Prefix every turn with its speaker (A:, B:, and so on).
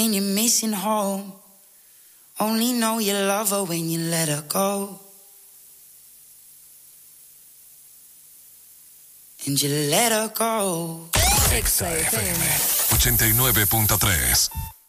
A: And you're missing home. Only know you love her when you let her go. And you let her go.
B: Exa FM 89.3.